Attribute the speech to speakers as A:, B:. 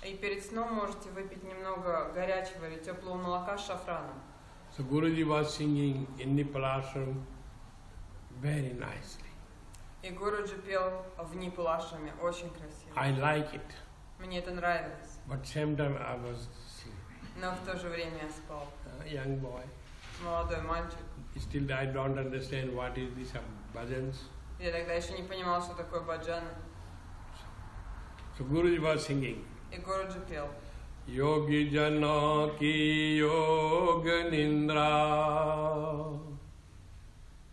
A: И перед сном можете выпить немного горячего или теплого молока с шафраном.
B: So Guruji was singing in the Palashram very nicely.
A: И Гуруджи пел в Нипулашаме очень красиво.
B: I like it,
A: Мне это нравилось.
B: but same time I was sleeping.
A: Но в то же время я спал.
B: Young boy.
A: Молодой мальчик.
B: Still I don't understand what is this bhajans.
A: Я тогда еще не понимал, что такое баджаны.
B: So Guruji was singing.
A: И Гуруджи пел.
B: Yogi jana ki yoga nindra